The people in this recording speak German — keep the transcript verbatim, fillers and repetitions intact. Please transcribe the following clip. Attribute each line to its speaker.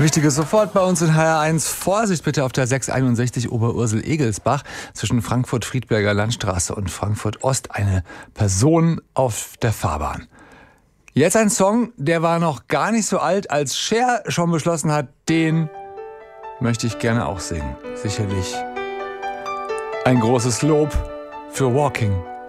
Speaker 1: Wichtiges sofort bei uns in H R eins. Vorsicht bitte auf der sechshunderteinundsechzig Oberursel-Egelsbach zwischen Frankfurt-Friedberger Landstraße und Frankfurt-Ost. Eine Person auf der Fahrbahn. Jetzt ein Song, der war noch gar nicht so alt, als Cher schon beschlossen hat, den möchte ich gerne auch singen. Sicherlich ein großes Lob für Walking